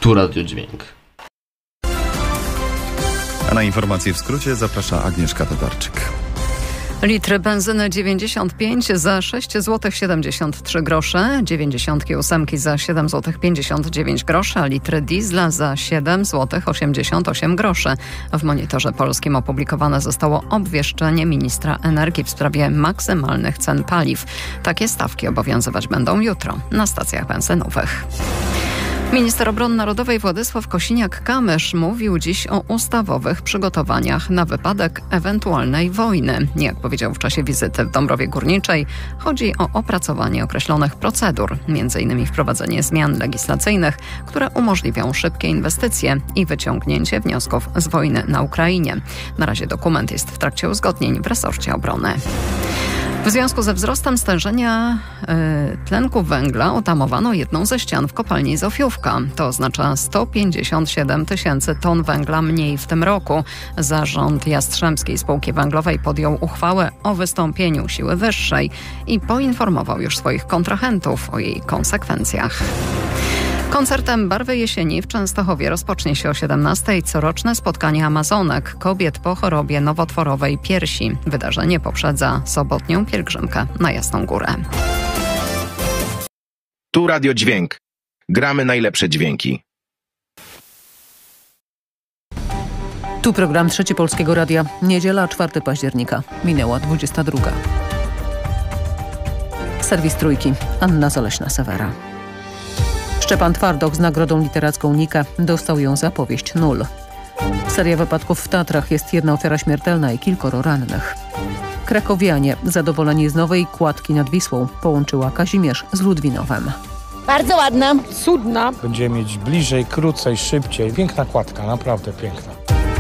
Tu Radio Dźwięk. A na informacje w skrócie zaprasza Agnieszka Tatarczyk. Litry benzyny 95 za 6 zł 73 grosze, 98 za 7 zł 59 groszy, a litry diesla za 7 zł 88 groszy. W Monitorze Polskim opublikowane zostało obwieszczenie ministra energii w sprawie maksymalnych cen paliw. Takie stawki obowiązywać będą jutro na stacjach benzynowych. Minister Obrony Narodowej Władysław Kosiniak-Kamysz mówił dziś o ustawowych przygotowaniach na wypadek ewentualnej wojny. Jak powiedział w czasie wizyty w Dąbrowie Górniczej, chodzi o opracowanie określonych procedur, m.in. wprowadzenie zmian legislacyjnych, które umożliwią szybkie inwestycje i wyciągnięcie wniosków z wojny na Ukrainie. Na razie dokument jest w trakcie uzgodnień w resorcie obrony. W związku ze wzrostem stężenia tlenku węgla otamowano jedną ze ścian w kopalni Zofiówka. To oznacza 157 tysięcy ton węgla mniej w tym roku. Zarząd Jastrzębskiej Spółki Węglowej podjął uchwałę o wystąpieniu siły wyższej i poinformował już swoich kontrahentów o jej konsekwencjach. Koncertem Barwy Jesieni w Częstochowie rozpocznie się o 17:00 coroczne spotkanie Amazonek, kobiet po chorobie nowotworowej piersi. Wydarzenie poprzedza sobotnią pielgrzymkę na Jasną Górę. Tu Radio Dźwięk. Gramy najlepsze dźwięki. Tu program Trzeci Polskiego Radia. Niedziela, 4 października. Minęła 22. Serwis Trójki. Anna Zaleśna-Sewera. Szczepan Twardoch z nagrodą literacką Nika dostał ją za powieść Nul. Seria wypadków w Tatrach, jest jedna ofiara śmiertelna i kilkoro rannych. Krakowianie zadowoleni z nowej kładki nad Wisłą, połączyła Kazimierz z Ludwinowem. Bardzo ładna. Cudna. Będziemy mieć bliżej, krócej, szybciej. Piękna kładka, naprawdę piękna.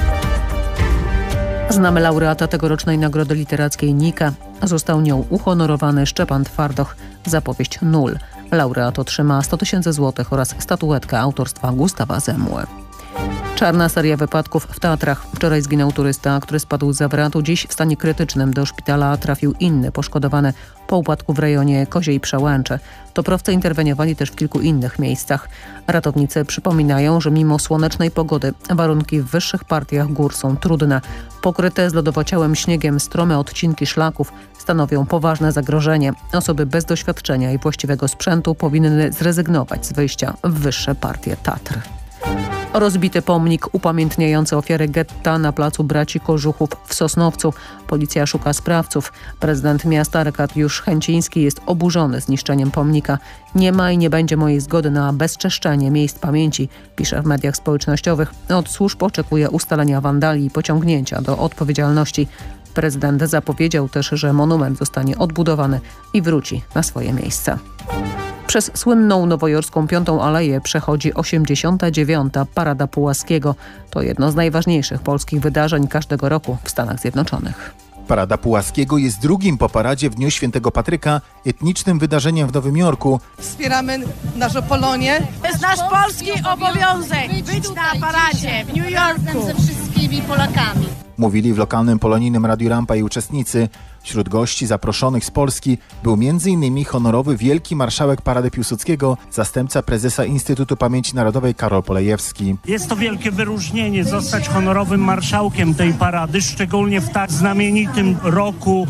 Znamy laureata tegorocznej nagrody literackiej Nika. Został nią uhonorowany Szczepan Twardoch za powieść Nul. Laureat otrzyma 100 000 złotych oraz statuetkę autorstwa Gustawa Zemły. Czarna seria wypadków w Tatrach. Wczoraj zginął turysta, który spadł z zawratu. Dziś w stanie krytycznym do szpitala trafił inny poszkodowany po upadku w rejonie Koziej Przełęcze. Toprowcy interweniowali też w kilku innych miejscach. Ratownicy przypominają, że mimo słonecznej pogody warunki w wyższych partiach gór są trudne. Pokryte zlodowociałym śniegiem strome odcinki szlaków stanowią poważne zagrożenie. Osoby bez doświadczenia i właściwego sprzętu powinny zrezygnować z wyjścia w wyższe partie Tatr. Rozbity pomnik upamiętniający ofiary getta na placu Braci Kożuchów w Sosnowcu. Policja szuka sprawców. Prezydent miasta Arkadiusz Chęciński jest oburzony zniszczeniem pomnika. Nie ma i nie będzie mojej zgody na bezczeszczenie miejsc pamięci, pisze w mediach społecznościowych. Od służb oczekuje ustalenia wandali i pociągnięcia do odpowiedzialności. Prezydent zapowiedział też, że monument zostanie odbudowany i wróci na swoje miejsce. Przez słynną nowojorską Piątą Aleję przechodzi 89. Parada Pułaskiego. To jedno z najważniejszych polskich wydarzeń każdego roku w Stanach Zjednoczonych. Parada Pułaskiego jest drugim po paradzie w Dniu Świętego Patryka etnicznym wydarzeniem w Nowym Jorku. Wspieramy naszą Polonię. To jest nasz polski obowiązek być na paradzie w New Yorku. Ze wszystkimi Polakami. Mówili w lokalnym polonijnym Radiu Rampa i uczestnicy. Wśród gości zaproszonych z Polski był m.in. honorowy wielki marszałek Parady Piłsudskiego, zastępca prezesa Instytutu Pamięci Narodowej Karol Polejewski. Jest to wielkie wyróżnienie zostać honorowym marszałkiem tej parady, szczególnie w tak znamienitym roku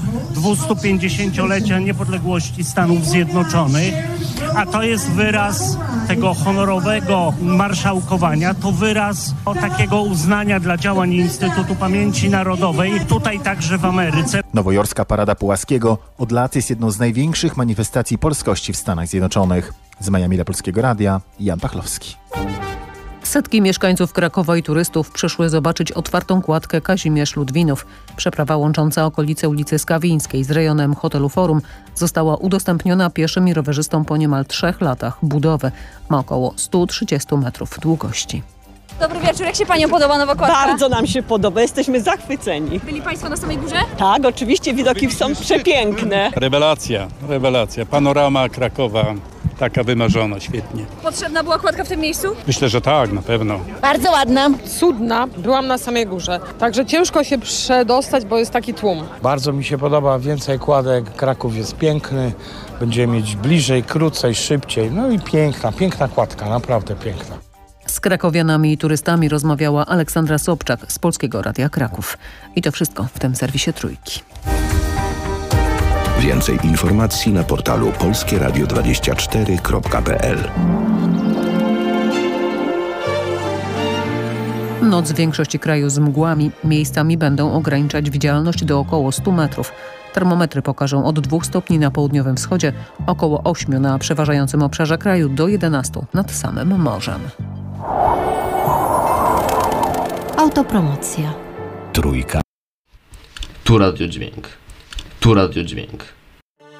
250-lecia niepodległości Stanów Zjednoczonych. A to jest wyraz tego honorowego marszałkowania, to wyraz takiego uznania dla działań Instytutu Pamięci Narodowej, tutaj także w Ameryce. Nowojorska Parada Pułaskiego od lat jest jedną z największych manifestacji polskości w Stanach Zjednoczonych. Z Miami dla Polskiego Radia, Jan Pachlowski. Setki mieszkańców Krakowa i turystów przyszły zobaczyć otwartą kładkę Kazimierz Ludwinów. Przeprawa łącząca okolice ulicy Skawińskiej z rejonem hotelu Forum została udostępniona pieszym i rowerzystom po niemal 3 latach budowy. Ma około 130 metrów długości. Dobry wieczór, jak się Panią podoba nowa kładka? Bardzo nam się podoba, jesteśmy zachwyceni. Byli Państwo na samej górze? Tak, oczywiście, widoki są przepiękne. Rewelacja. Panorama Krakowa, taka wymarzona, świetnie. Potrzebna była kładka w tym miejscu? Myślę, że tak, na pewno. Bardzo ładna. Cudna. Byłam na samej górze. Także ciężko się przedostać, bo jest taki tłum. Bardzo mi się podoba, więcej kładek. Kraków jest piękny. Będziemy mieć bliżej, krócej, szybciej. No i piękna kładka, naprawdę piękna. Z krakowianami i turystami rozmawiała Aleksandra Sobczak z Polskiego Radia Kraków. I to wszystko w tym serwisie Trójki. Więcej informacji na portalu polskieradio24.pl. Noc w większości kraju z mgłami. Miejscami będą ograniczać widzialność do około 100 metrów. Termometry pokażą od 2 stopni na południowym wschodzie, około 8 na przeważającym obszarze kraju, do 11 nad samym morzem. Autopromocja. Trójka. Tu radiodźwięk. Tu radiodźwięk.